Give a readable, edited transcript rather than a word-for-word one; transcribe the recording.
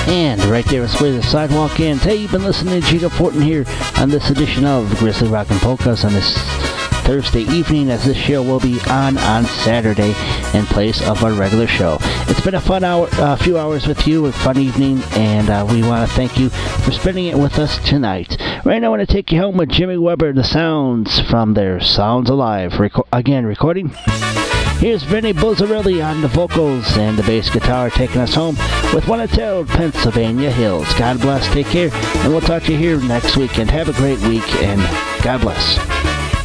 And right there is where the sidewalk ends. Hey, you've been listening to Gino Fortin here on this edition of Grizzly Rockin' Polkas on this Thursday evening, as this show will be on Saturday in place of our regular show. It's been a fun few hours with you, a fun evening, and we want to thank you for spending it with us tonight. Right now I want to take you home with Jimmy Weber, the sounds from their Sounds Alive recording. Here's Vinny Bozzarelli on the vocals and the bass guitar, taking us home with One Until Pennsylvania Hills. God bless, take care, and we'll talk to you here next week, and have a great week, and God bless.